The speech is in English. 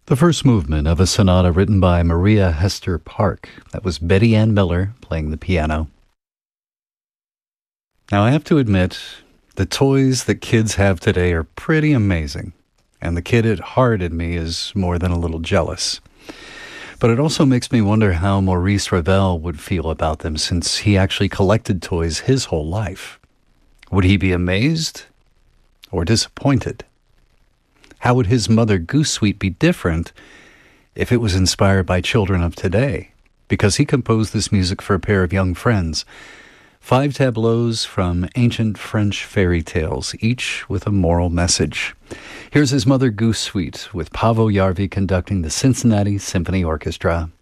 The first movement of a sonata written by Maria Hester Park. That was Betty Ann Miller playing the piano. Now, I have to admit, the toys that kids have today are pretty amazing, and the kid at heart in me is more than a little jealous. But it also makes me wonder how Maurice Ravel would feel about them, since he actually collected toys his whole life. Would he be amazed or disappointed? How would his Mother Goose Suite be different if it was inspired by children of today? Because he composed this music for a pair of young friends. 5 tableaus from ancient French fairy tales, each with a moral message. Here's his Mother Goose Suite with Paavo Järvi conducting the Cincinnati Symphony Orchestra.